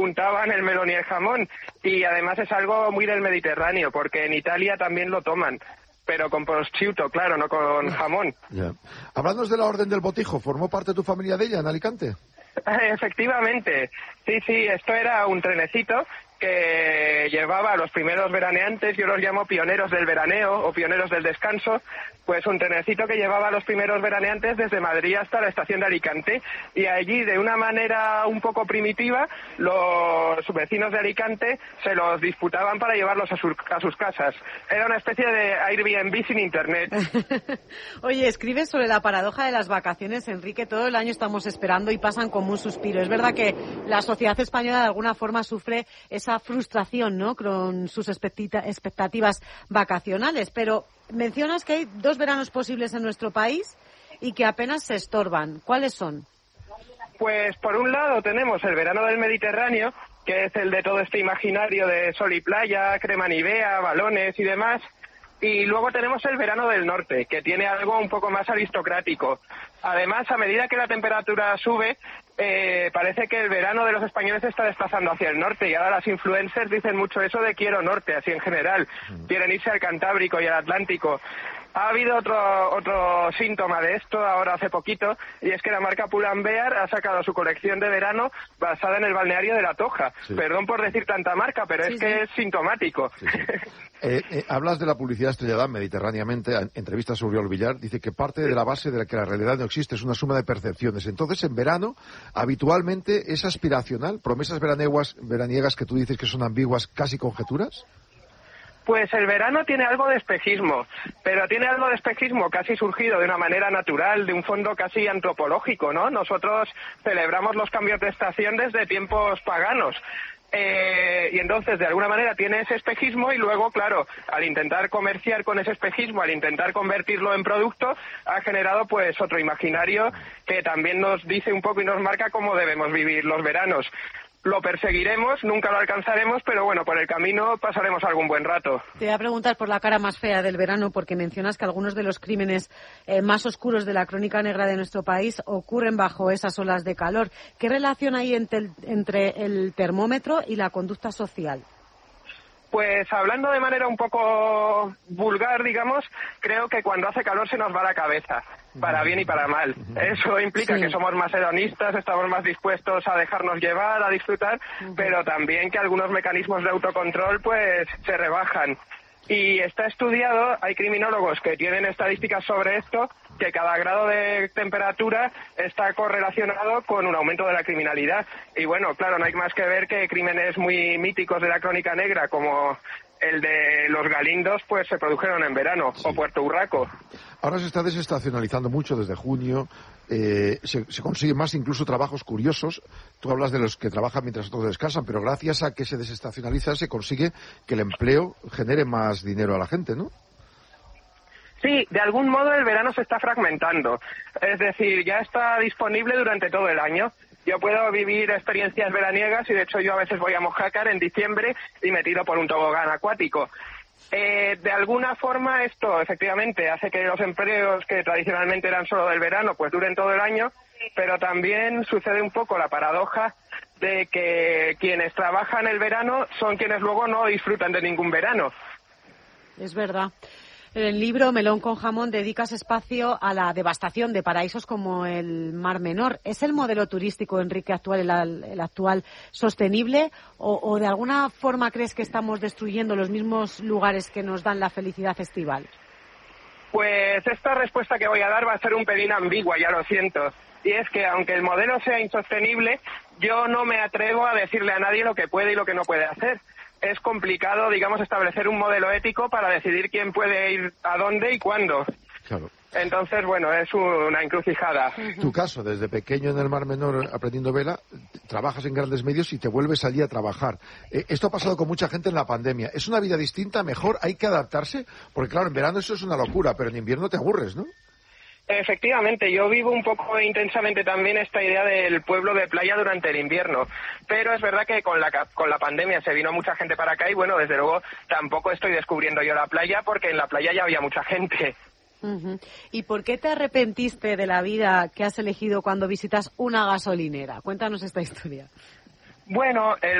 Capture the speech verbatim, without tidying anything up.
juntaban el melón y el jamón. Y además es algo muy del Mediterráneo, porque en Italia también lo toman. Pero con prosciutto, claro, no con jamón. Ya. Hablándonos de la Orden del Botijo, ¿formó parte de tu familia de ella en Alicante? Efectivamente, sí, sí, esto era un trenecito que llevaba a los primeros veraneantes, yo los llamo pioneros del veraneo o pioneros del descanso, pues un trenecito que llevaba a los primeros veraneantes desde Madrid hasta la estación de Alicante, y allí de una manera un poco primitiva los vecinos de Alicante se los disputaban para llevarlos a, su, a sus casas. Era una especie de Airbnb sin internet. Oye, escribes sobre la paradoja de las vacaciones, Enrique. Todo el año estamos esperando y pasan como un suspiro. Es verdad que la sociedad española de alguna forma sufre esa frustración, ¿no?, con sus expectativas vacacionales, pero mencionas que hay dos veranos posibles en nuestro país y que apenas se estorban. ¿Cuáles son? Pues por un lado tenemos el verano del Mediterráneo, que es el de todo este imaginario de sol y playa, crema nivea, balones y demás. Y luego tenemos el verano del norte, que tiene algo un poco más aristocrático. Además, a medida que la temperatura sube, eh, parece que el verano de los españoles se está desplazando hacia el norte. Y ahora las influencers dicen mucho eso de quiero norte, así en general. Quieren irse al Cantábrico y al Atlántico. Ha habido otro otro síntoma de esto ahora hace poquito, y es que la marca Pull&Bear ha sacado su colección de verano basada en el balneario de La Toja. Sí. Perdón por decir tanta marca, pero sí, es sí. que es sintomático. Sí, sí. eh, eh, hablas de la publicidad estrellada mediterráneamente. En entrevistas sobre Oriol Villar dice que parte de la base de la que la realidad no existe es una suma de percepciones. Entonces, en verano, habitualmente es aspiracional, promesas veraniegas, veraniegas que tú dices que son ambiguas, casi conjeturas. Pues el verano tiene algo de espejismo, pero tiene algo de espejismo casi surgido de una manera natural, de un fondo casi antropológico, ¿no? Nosotros celebramos los cambios de estación desde tiempos paganos. Eh, y entonces, de alguna manera, tiene ese espejismo y luego, claro, al intentar comerciar con ese espejismo, al intentar convertirlo en producto, ha generado pues otro imaginario que también nos dice un poco y nos marca cómo debemos vivir los veranos. Lo perseguiremos, nunca lo alcanzaremos, pero bueno, por el camino pasaremos algún buen rato. Te voy a preguntar por la cara más fea del verano, porque mencionas que algunos de los crímenes eh, más oscuros de la crónica negra de nuestro país ocurren bajo esas olas de calor. ¿Qué relación hay entre el, entre el termómetro y la conducta social? Pues hablando de manera un poco vulgar, digamos, creo que cuando hace calor se nos va la cabeza, para bien y para mal. Eso implica sí. que somos más hedonistas, estamos más dispuestos a dejarnos llevar, a disfrutar, uh-huh. pero también que algunos mecanismos de autocontrol pues se rebajan. Y está estudiado, hay criminólogos que tienen estadísticas sobre esto, que cada grado de temperatura está correlacionado con un aumento de la criminalidad. Y bueno, claro, no hay más que ver que crímenes muy míticos de la crónica negra, como el de los Galindos, pues se produjeron en verano, sí. o Puerto Urraco. Ahora se está desestacionalizando mucho desde junio, eh, se, se consiguen más incluso trabajos curiosos. Tú hablas de los que trabajan mientras otros descansan, pero gracias a que se desestacionaliza se consigue que el empleo genere más dinero a la gente, ¿no? Sí, de algún modo el verano se está fragmentando. Es decir, ya está disponible durante todo el año. Yo puedo vivir experiencias veraniegas y de hecho yo a veces voy a Mojácar en diciembre y me tiro por un tobogán acuático. Eh, de alguna forma esto efectivamente hace que los empleos que tradicionalmente eran solo del verano pues duren todo el año, pero también sucede un poco la paradoja de que quienes trabajan el verano son quienes luego no disfrutan de ningún verano. Es verdad. En el libro Melón con jamón dedicas espacio a la devastación de paraísos como el Mar Menor. ¿Es el modelo turístico, Enrique, actual, el, el actual sostenible o, o de alguna forma crees que estamos destruyendo los mismos lugares que nos dan la felicidad estival? Pues esta respuesta que voy a dar va a ser un pelín ambigua, ya lo siento. Y es que aunque el modelo sea insostenible, yo no me atrevo a decirle a nadie lo que puede y lo que no puede hacer. Es complicado, digamos, establecer un modelo ético para decidir quién puede ir a dónde y cuándo. Claro. Entonces, bueno, es una encrucijada. Tu caso, desde pequeño en el Mar Menor aprendiendo vela, trabajas en grandes medios y te vuelves allí a trabajar. Eh, esto ha pasado con mucha gente en la pandemia. ¿Es una vida distinta, mejor? ¿Hay que adaptarse? Porque claro, en verano eso es una locura, pero en invierno te aburres, ¿no? Efectivamente, yo vivo un poco intensamente también esta idea del pueblo de playa durante el invierno, pero es verdad que con la con la pandemia se vino mucha gente para acá y bueno, desde luego tampoco estoy descubriendo yo la playa porque en la playa ya había mucha gente. Uh-huh. ¿Y por qué te arrepentiste de la vida que has elegido cuando visitas una gasolinera? Cuéntanos esta historia. Bueno, el